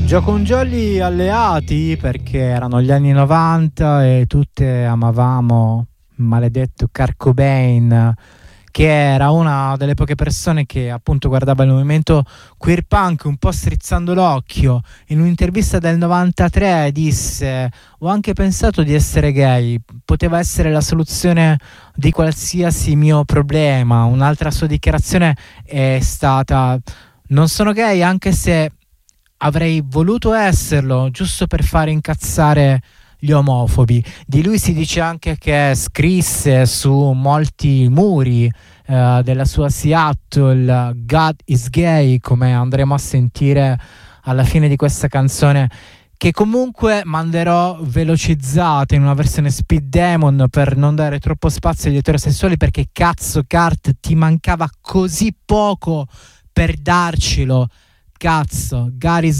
Con Jolly alleati, perché erano gli anni 90 e tutte amavamo il maledetto Kurt Cobain, che era una delle poche persone che appunto guardava il movimento queer punk un po' strizzando l'occhio. In un'intervista del 93 disse: ho anche pensato di essere gay, poteva essere la soluzione di qualsiasi mio problema. Un'altra sua dichiarazione è stata: non sono gay anche se avrei voluto esserlo, giusto per fare incazzare gli omofobi. Di lui si dice anche che scrisse su molti muri della sua Seattle God is gay, come andremo a sentire alla fine di questa canzone, che comunque manderò velocizzata in una versione Speed Demon per non dare troppo spazio agli eterosessuali, perché cazzo Kurt, ti mancava così poco per darcelo. Cazzo, God is